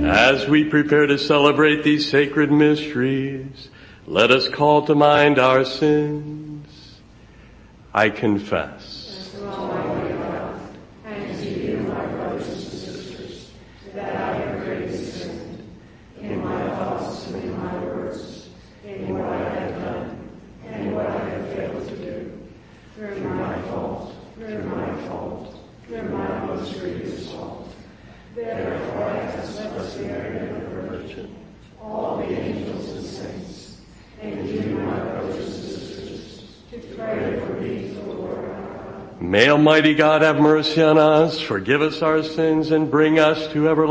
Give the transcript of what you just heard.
As we prepare to celebrate these sacred mysteries, let us call to mind our sins. I confess. Almighty God, and to you, my brothers and sisters, that I have greatly sinned in my thoughts and in my words, in what I have done and what I have failed to do, through my fault, through my most grievous fault. Therefore I ask Blessed Mary, ever Virgin, all the angels and saints, and you, my brothers and sisters, to pray for me to the Lord our God. May Almighty God have mercy on us, forgive us our sins, and bring us to everlasting